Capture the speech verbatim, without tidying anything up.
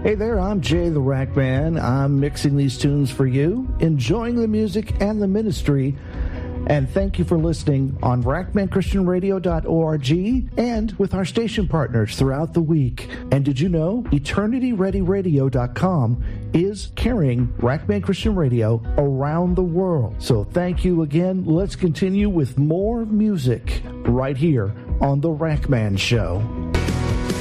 Hey there, I'm Jay the Rack Man. I'm mixing these tunes for you, enjoying the music and the ministry. And thank you for listening on rackman christian radio dot org and with our station partners throughout the week. And did you know eternity ready radio dot com is carrying Rackman Christian Radio around the world? So thank you again. Let's continue with more music right here on The Rackman Show.